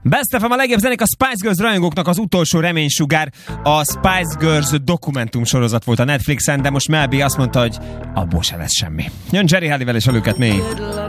Best FM, a legjobb zenék, a Spice Girls rajongóknak az utolsó reménysugár. A Spice Girls dokumentum sorozat volt a Netflixen, de most Mel B azt mondta, hogy abból se lesz semmi. Jön Jerry Halliwell és a Look at Me.